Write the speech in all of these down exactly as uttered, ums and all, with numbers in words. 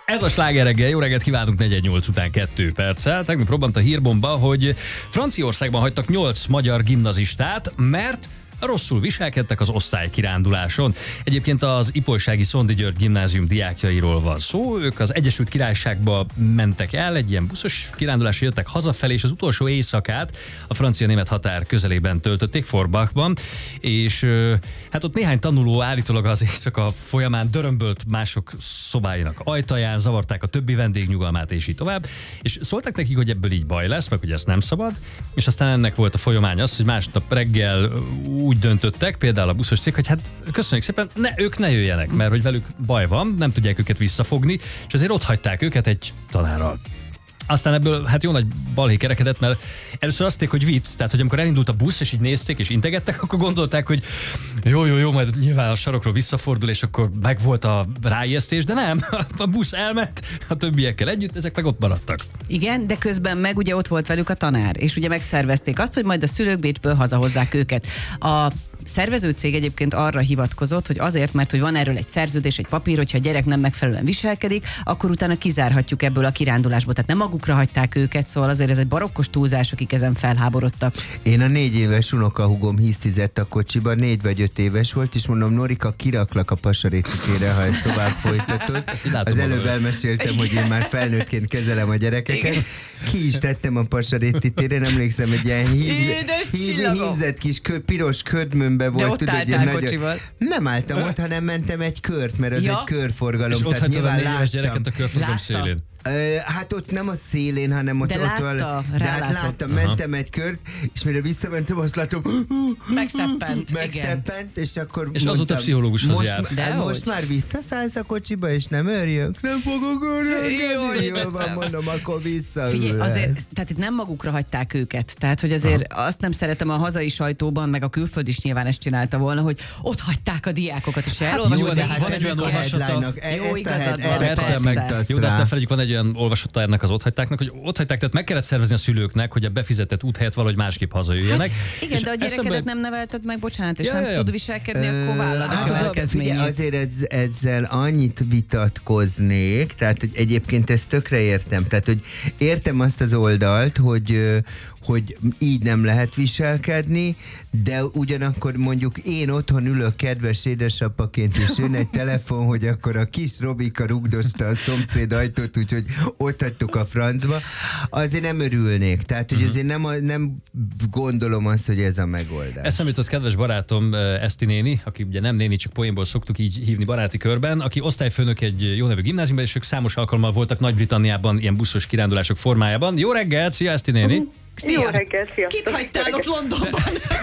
Ez a Sláger reggel, jó reggelt kívánunk negyven nyolc után kettő perccel. Tegnap robbant a hírbomba, hogy Franciaországban hagytak nyolc magyar gimnazistát, mert rosszul viselkedtek az osztálykiránduláson. Egyébként az Ipolysági Szondi György gimnázium diákjairól van szó. Ők az Egyesült Királyságba mentek el, egy ilyen buszos kirándulásra jöttek hazafelé, és az utolsó éjszakát a francia-német határ közelében töltötték, Forbachban, és hát ott néhány tanuló állítólag az éjszaka folyamán dörömbölt mások szobáinak ajtaján, zavarták a többi vendég nyugalmát, és így tovább. És szóltak nekik, hogy ebből így baj lesz, meg hogy ezt nem szabad, és aztán ennek volt a folyamány az, hogy másnap reggel úgy döntöttek, például a buszos cég, hogy hát köszönjük szépen, ne, ők ne jöjjenek, mert hogy velük baj van, nem tudják őket visszafogni, és azért ott hagyták őket egy tanárral. Aztán ebből hát jó nagy balhé kerekedett, mert először azt hogy vicc, tehát hogy amikor elindult a busz, és így nézték, és integettek, akkor gondolták, hogy jó, jó, jó, majd nyilván a sarokról visszafordul, és akkor megvolt a ráijesztés, de nem, a busz elment, a többiekkel együtt, ezek meg ott maradtak. Igen, de közben meg ugye ott volt velük a tanár, és ugye megszervezték azt, hogy majd a szülők Bécsből hazahozzák őket. A szervező cég egyébként arra hivatkozott, hogy azért, mert hogy van erről egy szerződés, egy papír, hogyha a gyerek nem megfelelően viselkedik, akkor utána kizárhatjuk ebből a kirándulásból. Tehát nem magukra hagyták őket, szóval azért ez egy barokkos túlzás, akik ezen felháborodtak. Én a négy éves unokahúgom hisztizett a kocsiba, négy vagy öt éves volt, és mondom, Norika, kiraklak a pasarétitére, ha ezt tovább folytatod. Az előbb elmeséltem, hogy én már felnőttként kezelem a gyerekeket. Ki is tettem a pasarétitére, emlékszem, egy ilyen hímzett kis kö, piros ködmönbe volt. De ott tudod, álltál nagy... kocsival. Nem álltam ott, hanem mentem egy kört, mert az ja. egy körforgalom. És ott hagytad a négy éves gyereket a körforgalom Látta. szélén. Uh, hát ott nem a szélén, hanem ott... De ott látta, val... De hát láttam, Aha. mentem egy kört, és mire visszamentem, azt látom... Megszeppent. Megszeppent, és akkor És azóta pszichológushoz most, jár. De most már visszaszállsz a kocsiba, és nem örjök? Nem fogok örülni. Jó van, mondom, akkor vissza. Figyelj, azért, tehát itt nem magukra hagyták őket. Tehát, hogy azért Aha. azt nem szeretem, a hazai sajtóban, meg a külföld is nyilván ezt csinálta volna, hogy ott hagyták a diákokat, és elolvasod. jó, de hát van egy olyan olvasata. Jó, igazad van. Persze, meg jó, de ezt ne felejtjük, van egy olyan olvasata ennek az otthagytáknak, hogy otthagyták, tehát meg kellett szervezni a szülőknek, hogy a befizetett út helyett valahogy másképp hazajöjjenek. Hát, igen, de a gyerekedet eszembe... nem nevelted meg, bocsánat, és ja, nem ja, ja. tud viselkedni, Ö, akkor vállad a hát következményét. Az, azért ez, ezzel annyit vitatkoznék, tehát hogy egyébként ezt tökre értem. Tehát, hogy értem azt az oldalt, hogy hogy így nem lehet viselkedni, de ugyanakkor mondjuk én otthon ülök kedves édesapaként, és jön egy telefon, hogy akkor a kis Robika rugdosta a szomszéd ajtót, úgyhogy ott hagytuk a francba, azért nem örülnék. Tehát, hogy azért nem, nem gondolom azt, hogy ez a megoldás. Eszembe jutott kedves barátom Eszti néni, aki ugye nem néni, csak poénból szoktuk így hívni baráti körben, aki osztályfőnök egy jó nevű gimnáziumban, és ők számos alkalommal voltak Nagy-Britanniában ilyen buszos kirándulások formájában. Jó reggelt, szia Eszti néni! Uh-huh. Szia. Jó reggelt, sziasztok! Kit hagytál ott Londonban?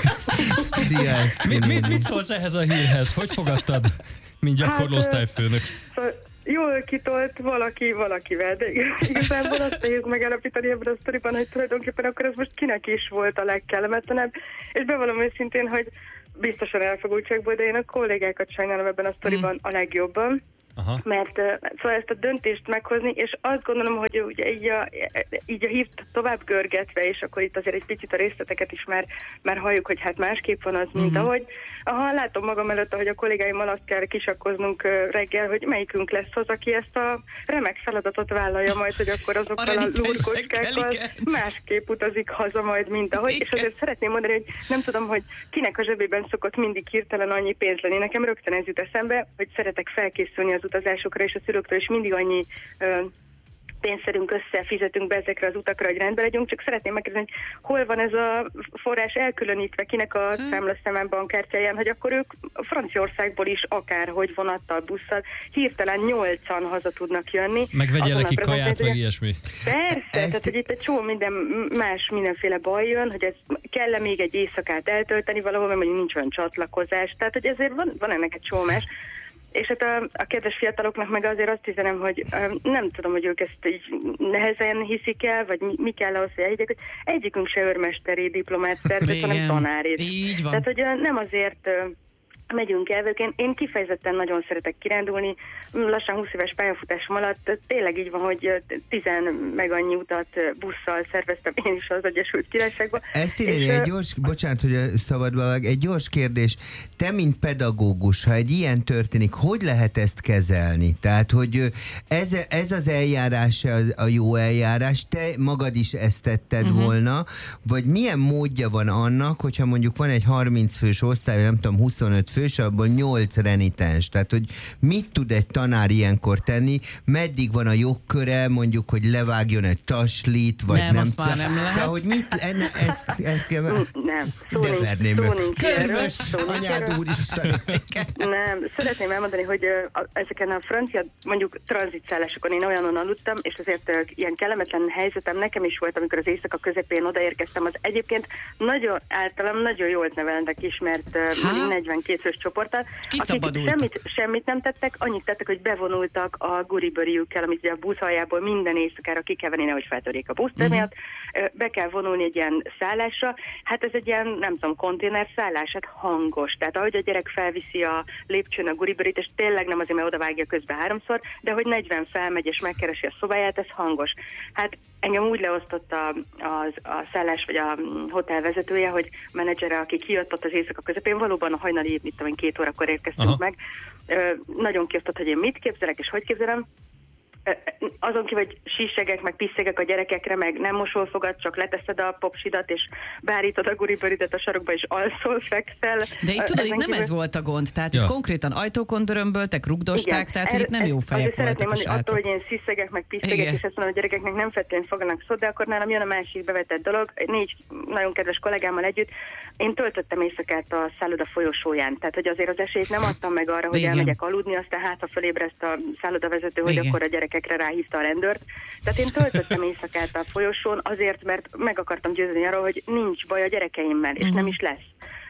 Sziasztok! Mit, mit, mit szólsz ehhez a hírhez? Hogy fogadtad, mint gyakorló hát, osztályfőnök? Szóval jól kitolt valaki valakivel, de igazából azt tudjuk megállapítani ebben a sztoriban, hogy tulajdonképpen akkor ez most kinek is volt a legkellemetlenebb, és bevallom őszintén, hogy biztosan elfogultságból, de én a kollégákat sajnálom ebben a sztoriban mm. a legjobban. Aha. Mert szóval ezt a döntést meghozni, és azt gondolom, hogy ugye így a, így a hírt tovább görgetve, és akkor itt azért egy picit a részleteket is már, már halljuk, hogy hát másképp van az, mint uh-huh. ahogy. Aha, látom magam előtt, hogy a kollégáimmal azt kell kisakkoznunk reggel, hogy melyikünk lesz az, aki ezt a remek feladatot vállalja majd, hogy akkor azokkal a lúrkocskákkal másképp utazik haza majd, mint ahogy. Igen. És azért szeretném mondani, hogy nem tudom, hogy kinek a zsebében szokott mindig hirtelen annyi pénz lenni. Nekem rögtön ez jut eszembe, hogy szeretek felkészülni az utazásokra, és a szülőktől is mindig annyi ö, pénzszerünk össze, fizetünk be ezekre az utakra, hogy rendben legyünk, csak szeretném megkérdezni, hogy hol van ez a forrás elkülönítve, kinek a hmm. számlaszemán bankkártyáján, hogy akkor ők Franciaországból is akárhogy vonattal, busszal hirtelen nyolcan haza tudnak jönni. Meg vegyél neki kaját, meg ilyesmi. Persze, tehát hogy itt egy csomó minden más mindenféle baj jön, hogy ez kell még egy éjszakát eltölteni valahol, mert mondjuk nincs olyan csatlakozás, tehát hogy ezért van, van ennek egy csomó más. És hát a, a kedves fiataloknak meg azért azt üzenem, hogy um, nem tudom, hogy ők ezt így nehezen hiszik el, vagy mi, mi kell ahhoz, hogy elhiggyek, hogy egyikünk se őrmesteri diplomát szerzett, hanem tanárét. Így van. Tehát, hogy uh, nem azért uh, megyünk el, én, én kifejezetten nagyon szeretek kirándulni, lassan húsz éves pályafutásom alatt tényleg így van, hogy tizen meg annyi utat busszal szerveztem én is az Egyesült Királyságba. Ezt írni, egy gyors, bocsánat, hogy a szabadba vág, egy gyors kérdés. Te, mint pedagógus, ha egy ilyen történik, hogy lehet ezt kezelni? Tehát, hogy ez, ez az eljárás a jó eljárás, te magad is ezt tetted uh-huh. volna, vagy milyen módja van annak, hogyha mondjuk van egy harminc fős osztály, nem tudom, huszonöt fős, abból nyolc renitens. Tehát, hogy mit tud egy tanár ilyenkor tenni, meddig van a jogköre, mondjuk, hogy levágjon egy taslit, vagy nem. Nem, azt már nem lehet. szóval, hogy mit, enne, ezt, ezt kell... Nem, szó de nincs, verném szó ők. nincs Körmös, erről, anyád úristen. Nem, szeretném elmondani, hogy uh, ezeken a francia, mondjuk tranzitszállásokon én olyanon aludtam, és azért uh, ilyen kellemetlen helyzetem nekem is volt, amikor az éjszaka közepén odaérkeztem, az egyébként nagyon általam nagyon jól nevelnek ismert uh, negyvenkét fős csoporttal, akik semmit, semmit nem tettek, annyit tettek, hogy bevonultak a guriböriükkel, amit ugye a busz aljából minden éjszakára ki kell venni, nehogy feltörjék a buszt, uh-huh. miatt be kell vonulni egy ilyen szállásra. Hát ez egy ilyen, nem tudom, konténer szállás, hát hangos. Tehát ahogy a gyerek felviszi a lépcsőn a guribörit, és tényleg nem azért, mert odavágja közbe háromszor, de hogy negyven felmegy és megkeresi a szobáját, ez hangos. Hát engem úgy leosztott a, a, a szállás vagy a hotel vezetője, hogy menedzsere, aki kijött ott az éjszaka közepén, valóban a hajnali, mit tudom, két órakor érkeztünk Aha. meg. Ö, nagyon kiosztott, hogy én mit képzelek és hogy képzelem. Azon kívül, hogy sísegek, meg piszegek a gyerekekre, meg nem mosol fogad, csak leteszed a popsidat, és beállítod a guriböridet a sarokba, és alszol, fekszel. De itt tudod, itt nem kívül... ez volt a gond, tehát ja. itt konkrétan ajtókon dörömböltek, rugdosták, Igen, tehát er, itt nem jó fejek voltak a srácok. Attól, hogy én sziszegek, meg piszegek, Igen. és ezt mondom, a gyerekeknek nem feltétlenül foganak szó, de akkor nálam jön a másik bevetett dolog. Négy nagyon kedves kollégámmal együtt én töltöttem éjszakát a szálloda folyosóján, tehát hogy azért az esélyt nem adtam meg arra, hogy Igen. elmegyek aludni, aztán hát ha fölébreszt a szállodavezető, hogy Igen. akkor a gyerekekre ráhívta a rendőrt. Tehát én töltöttem éjszakát a folyosón azért, mert meg akartam győzni arról, hogy nincs baj a gyerekeimmel, és uh-huh. nem is lesz.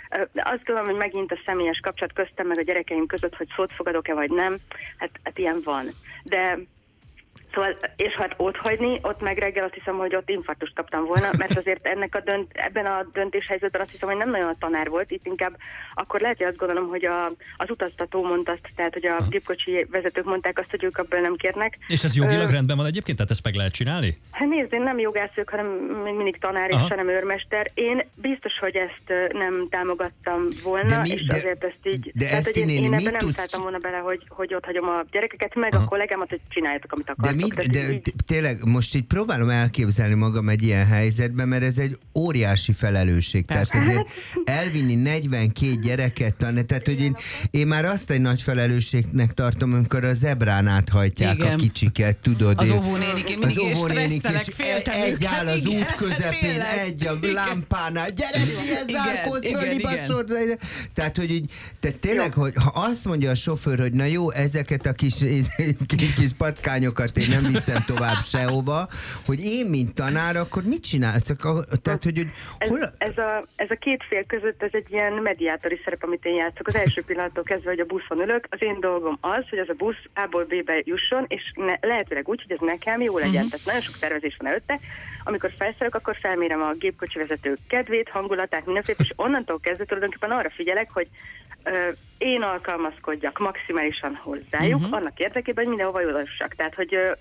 Azt gondolom, hogy megint a személyes kapcsolat köztem meg a gyerekeim között, hogy szót fogadok-e vagy nem, hát, hát ilyen van. De szóval, és hát ott hagyni, ott meg reggel azt hiszem, hogy ott infarktust kaptam volna, mert azért ennek a dönt, ebben a döntéshelyzetben azt hiszem, hogy nem nagyon a tanár volt, itt inkább akkor lehet, hogy azt gondolom, hogy a, az utaztató mondta azt, tehát hogy a gépkocsi vezetők mondták azt, hogy ők abból nem kérnek. És ez jogilag Ö, rendben van egyébként? Tehát ezt meg lehet csinálni? Hát nézd, én nem jogászők, hanem még mindig tanár és hanem őrmester. Én biztos, hogy ezt nem támogattam volna, de mi, és de, azért ezt így... De tehát, ezt én, én ebben nem tudsz... szálltam volna bele, hogy, hogy ott hagyom a gyerekeket, meg Aha. a kollégámat, hogy csináljátok, amit akartok. De, mit, de így... tényleg most így próbálom elképzelni magam egy ilyen helyzetben, mert ez egy óriási felelősség. Persze. Tehát ezért elvinni negyvenkét gyereket, tehát hogy én, én már azt egy nagy felelősségnek tartom, amikor a zebrán áthajtják Igen. a kicsiket, tudod. Az óvónénik, én mindig is stresszelek, féltem egy, egy áll az út közepén, hát egy a igen. lámpánál, gyere, ilyen zárkóz, földi basszord. Tehát, hogy így, tehát tényleg, hogy ha azt mondja a sofőr, hogy na jó, ezeket a kis, kis patkányokat én nem viszem tovább sehova, hogy én, mint tanár, akkor mit csinálsz? Tehát, hogy, hogy hol... ez, ez, a, ez a két fél között ez egy ilyen mediátori szerep, amit én játszok. Az első pillanattól kezdve, hogy a buszon ülök, az én dolgom az, hogy az a busz A-ból B-be jusson, és ne, lehetőleg úgy, hogy ez nekem jó legyen. Uh-huh. Tehát nagyon sok tervezés van előtte. Amikor felszállok, akkor felmérem a gépkocsi vezető kedvét, hangulatát, mindenféle, és onnantól kezdve tulajdonképpen arra figyelek, hogy ö, én alkalmazkodjak maximálisan hozzájuk, uh-huh. annak érdekében, hogy mindenhova jussak. Tehát, hogy ö,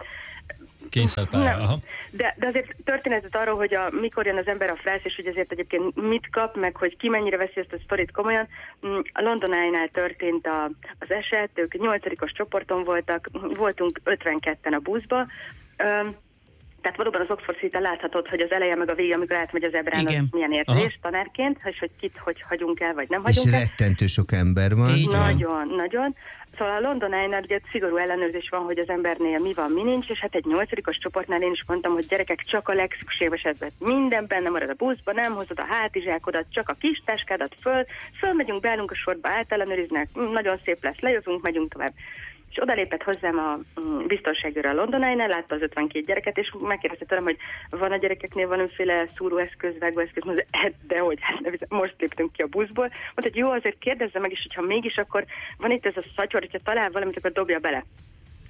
Kényszerpálya, aha. De, de azért történetet arról, hogy a, mikor jön az ember a felsz, és hogy azért egyébként mit kap, meg hogy ki mennyire veszi ezt a sztorit komolyan. A London Eye-nál történt a, az eset, ők nyolcadikos csoporton voltak, voltunk ötvenketten a buszba, Üm, tehát valóban az Oxford Street-en láthatod, hogy az eleje meg a vége, amikor átmegy az ebrán, az milyen érzés tanárként, és hogy kit hogy hagyunk el, vagy nem hagyunk és el. És rettentő sok ember van. Így nagyon, van. nagyon. Szóval a London Eye-nál ugye szigorú ellenőrzés van, hogy az embernél mi van, mi nincs, és hát egy nyolcadikos csoportnál én is mondtam, hogy gyerekek, csak a legszükségesebbet. Minden benne marad a buszba, nem hozod a hátizsákodat, csak a kis táskádat föl, fölmegyünk, beállunk a sorba, átellenőriznek, nagyon szép lesz, lejövünk, megyünk tovább. És odalépett hozzám a biztonságőr a London Eye-nál, látta az ötvenkét gyereket, és megkérdezte tőlem, hogy van a gyerekeknél valamiféle szúróeszköz, vágóeszköz, mondja, de hogy, hát most léptünk ki a buszból. Mondta, hogy jó, azért kérdezze meg, és hogyha mégis, akkor van itt ez a szatyor, hogyha talál valamit, akkor dobja bele.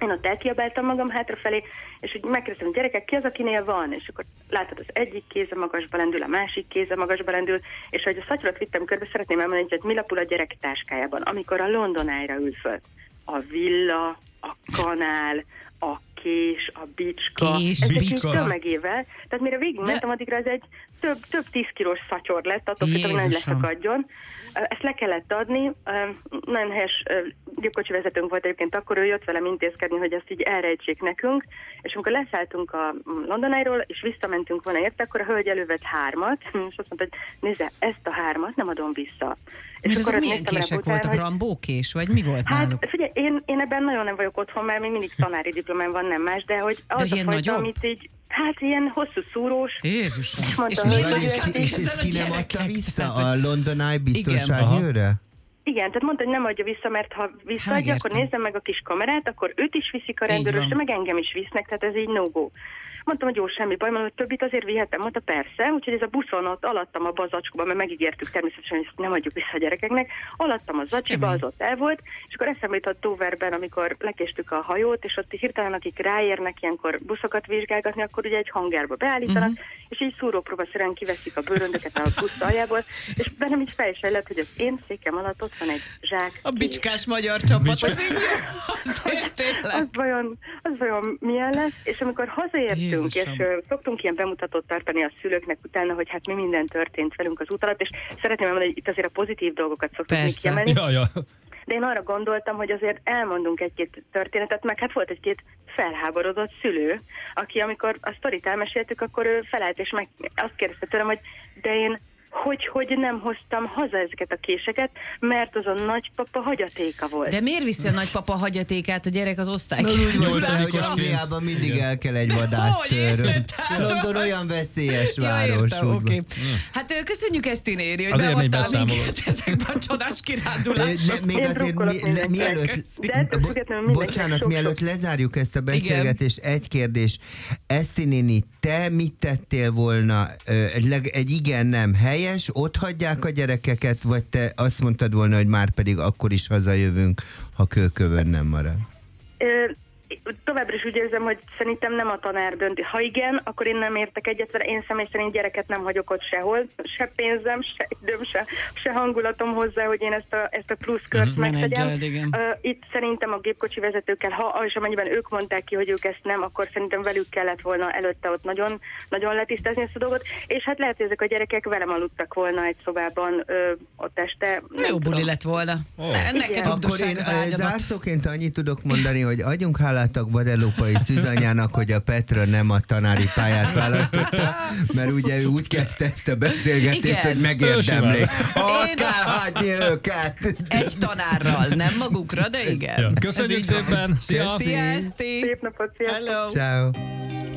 Én ott elkiabáltam magam hátrafelé, és úgy megkérdeztem, hogy gyerekek, ki az, akinél van? És akkor látod, az egyik kéze magasba lendül, a másik kéze magasba lendül, és ahogy a szatyrot vittem körbe, szeretném elmondani, hogy mi lapul a gyerek táskájában, amikor a London Eye-ra ül föl. A villa, a kanál, a kés, a bicska, Kés, ezek bicska. így tömegével. Tehát mire végigmentem, addigra ez egy több, több tíz kilós szatyor lett, attól függ, hogy nagy Jézusom. leszakadjon. Ezt le kellett adni. Nagyon helyes gépkocsi vezetőnk volt egyébként, akkor ő jött velem intézkedni, hogy ezt így elrejtsék nekünk, és amikor leszálltunk a London Eye-ról, és visszamentünk volna érte, akkor a hölgy elővett hármat, és azt mondta, hogy nézze, ezt a hármat nem adom vissza. Mert azok ott milyen néztem rá kések utána, voltak? hogy- Rambókés? Vagy mi volt náluk? Hát figyelj, én, én ebben nagyon nem vagyok otthon, mert még mindig tanári diplomám van, nem más, de hogy az hogy a ilyen fajta, nagyobb? amit így, hát ilyen hosszú szúrós, Jézusom. és mondta, És hogy- még Várj, most és, kell és kezelni ezt a ki nem adta gyerekek? vissza Tehát, a London Eye Aha. biztonságőre? igen, tehát mondta, hogy nem adja vissza, mert ha visszaadja, megértem. akkor nézzem meg a kis kamerát, akkor őt is viszik a Így rendőrösre, van. meg engem is visznek, tehát ez így no-go. Mondtam, hogy jó, semmi baj, mondom, hogy többit azért vihetem, mondta persze, úgyhogy ez a buszon ott alattam a bazacskóba, mert megígértük természetesen, hogy ezt nem adjuk vissza a gyerekeknek, alattam a zacsiba, az ott el volt, és akkor eszembe jutott Doverben, amikor lekéstük a hajót, és ott hirtelen akik ráérnek ilyenkor buszokat vizsgálgatni, akkor ugye egy hangárba beállítanak, uh-huh. és így szúrópróbaszerűen kiveszik a bőröndöket a busz aljából, és bennem így fejsejlett, hogy az én székem alatt ott van egy zsák. A kés. bicskás magyar csapat, az így jó. Azért tényleg. Az vajon, az vajon milyen lesz? És amikor hazaértünk, Jézusom. és ö, szoktunk ilyen bemutatót tartani a szülőknek utána, hogy hát mi minden történt velünk az út alatt, és szeretném elmondani, hogy itt azért a pozitív dolgokat szoktuk még Persze. kiemelni, Ja, ja. de én arra gondoltam, hogy azért elmondunk egy-két történetet, meg hát volt egy-két felháborodott szülő, aki amikor a sztorit elmeséltük, akkor ő felállt, és meg azt kérdezte tőlem, hogy de én hogy, hogy nem hoztam haza ezeket a késeket, mert az a nagypapa hagyatéka volt. De miért viszi a nagypapa hagyatékát a gyerek az osztály? Úgy van, hogy Nyolcadikosként. Angliában mindig Igen. el kell egy Hogy vadásztőröm. érted? Hát, London olyan veszélyes Ja, város. értem, úgy oké. van. Hát ö, köszönjük ezt, Tinéri, hogy Azért még beavattál beszámolod. minket ezekben a csodás Ö, kirándulásokban. ne- Még Én azért drukkolok mi, le, mindenkinek. mielőtt, De ettől bo- függetlenül mindenkinek bocsánat, sok-sok- mielőtt lezárjuk ezt a beszélgetést, egy kérdés. Eszti néni, te mit tettél volna ö, egy, leg- egy igen-nem helyes, ott hagyják a gyerekeket, vagy te azt mondtad volna, hogy már pedig akkor is hazajövünk, ha kőkövön nem marad? Ö, Továbbra is úgy érzem, hogy szerintem nem a tanár dönti. Ha igen, akkor én nem értek egyet vele. Én személy szerint gyereket nem hagyok ott sehol. Se pénzem, se időm, se, se hangulatom hozzá, hogy én ezt a, ezt a pluszkört Mhm. megtegyem. Menedzseld, igen. Uh, itt szerintem a gépkocsi vezetőkkel, ha és amennyiben ők mondták ki, hogy ők ezt nem, akkor szerintem velük kellett volna előtte ott nagyon, nagyon letisztázni ezt a dolgot. És hát lehet, hogy ezek a gyerekek velem aludtak volna egy szobában uh, ott este. Nem Jó buli tudom. lett volna. Ó. Ne- Neked Igen. Akkor ugdossák én az ö, ágyadat. zárszóként annyit tudok mondani, hogy adjunk hálátak Guadalupai Szűzanyának, hogy a Petra nem a tanári pályát választotta, mert ugye ő úgy kezdte ezt a beszélgetést, Igen. hogy megérdemli. Ő Ha Én- kell hagyni őket! Egy tanárral, nem magukra, de igen. Ja. Ez Köszönjük így van. szépen! Szia! Szia, Eszti! Szép napot, sziasztok! Hello! Ciao.